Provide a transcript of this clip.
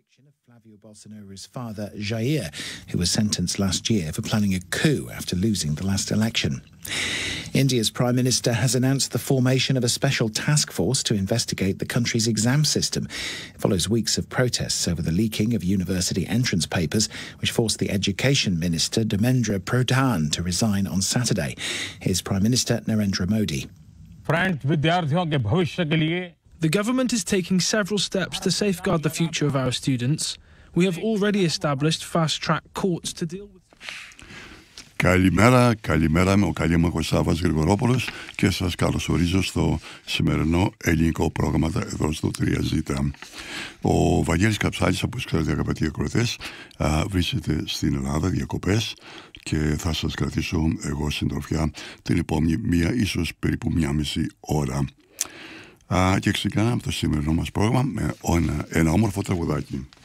Of Flavio Bolsonaro's father, Jair, who was sentenced last year for planning a coup after losing the last election. India's Prime Minister has announced the formation of a special task force to investigate the country's exam system. It follows weeks of protests over the leaking of university entrance papers, which forced the Education Minister, Dharmendra Pradhan, to resign on Saturday. Here's Prime Minister Narendra Modi. The government is taking several steps to safeguard the future of our students. We have already established fast-track courts to deal with... Καλημέρα, είμαι ο Καλίμαχος Σάββας Γρηγορόπουλος και σας καλωσορίζω στο σημερινό ελληνικό πρόγραμμα εδώ στο 3Z. Ο Βαγγέλης Καψάλης, όπως ξέρετε αγαπητοί ακροατές, βρίσκεται στην Ελλάδα διακοπές και θα σας κρατήσω εγώ συντροφιά την επόμενη ίσως περίπου 1,5 ώρα. Και ξεκινάμε το σημερινό μας πρόγραμμα με ένα όμορφο τραγουδάκι.